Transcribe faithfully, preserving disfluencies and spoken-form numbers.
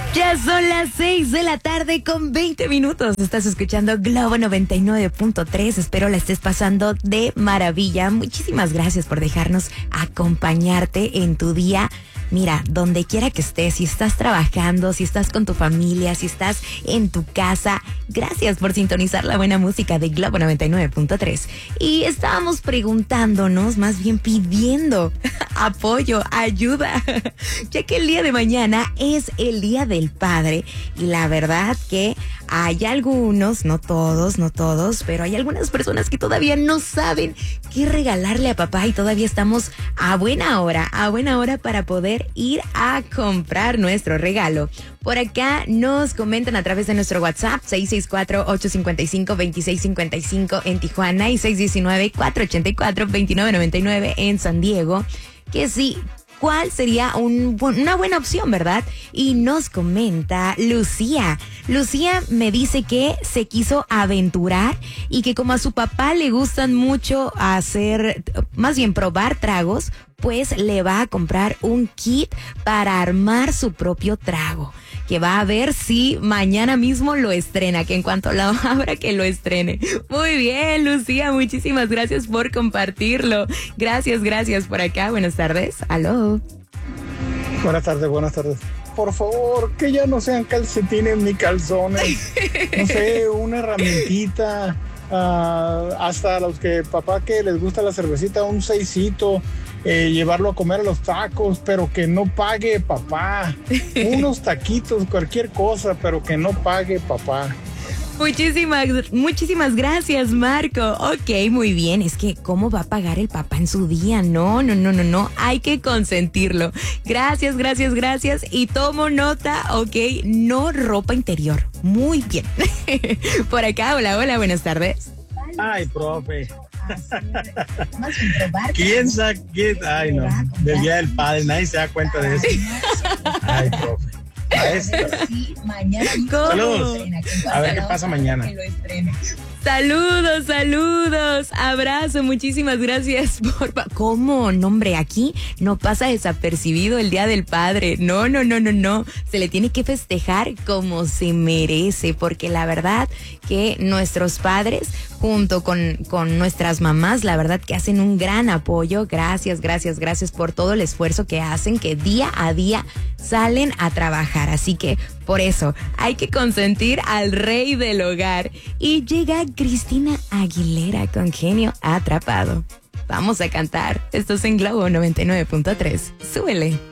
Ya son las seis de la tarde con veinte minutos. Estás escuchando Globo noventa y nueve punto tres. Espero la estés pasando de maravilla. Muchísimas gracias por dejarnos acompañarte en tu día. Mira, donde quiera que estés, si estás trabajando, si estás con tu familia, si estás en tu casa, gracias por sintonizar la buena música de Globo noventa y nueve punto tres. Y estábamos preguntándonos, más bien pidiendo apoyo, ayuda, ya que el día de mañana es el Día del Padre y la verdad que hay algunos, no todos, no todos, pero hay algunas personas que todavía no saben qué regalarle a papá y todavía estamos a buena hora, a buena hora para poder ir a comprar nuestro regalo. Por acá nos comentan a través de nuestro WhatsApp seis seis cuatro, ocho cinco cinco, dos seis cinco cinco en Tijuana y seis uno nueve, cuatro ocho cuatro, dos nueve nueve nueve en San Diego, que sí, ¿cuál sería un, una buena opción, verdad? Y nos comenta Lucía. Lucía me dice que se quiso aventurar y que como a su papá le gustan mucho hacer, más bien probar tragos, pues le va a comprar un kit para armar su propio trago, que va a ver si mañana mismo lo estrena, que en cuanto lo abra que lo estrene. Muy bien, Lucía, muchísimas gracias por compartirlo. Gracias, gracias por acá. Buenas tardes. Aló. Buenas tardes, buenas tardes. Por favor, que ya no sean calcetines ni calzones. No sé, una herramientita. Uh, hasta a los que papá que les gusta la cervecita, un seisito. Eh, llevarlo a comer a los tacos, pero que no pague papá. Unos taquitos, cualquier cosa, pero que no pague papá. Muchísimas, muchísimas gracias, Marco. Ok, muy bien. Es que, ¿cómo va a pagar el papá en su día? No, no, no, no, no. Hay que consentirlo. Gracias, gracias, gracias. Y tomo nota, ok, no ropa interior. Muy bien. Por acá, hola, hola, buenas tardes. Ay, profe. ¿Quién sabe? Ay, no. Del Día del Padre, nadie se da cuenta de eso. Ay, profe. Maestra. Saludos. A ver qué pasa mañana. Saludos, saludos, abrazo, muchísimas gracias por... ¿Cómo? No, hombre, aquí no pasa desapercibido el Día del Padre. No, no, no, no, no. Se le tiene que festejar como se merece, porque la verdad que nuestros padres, junto con, con nuestras mamás, la verdad que hacen un gran apoyo. Gracias, gracias, gracias por todo el esfuerzo que hacen, que día a día salen a trabajar. Así que por eso hay que consentir al rey del hogar. Y llega Cristina Aguilera con Genio Atrapado. Vamos a cantar. Esto es en Globo noventa y nueve punto tres. Súbele.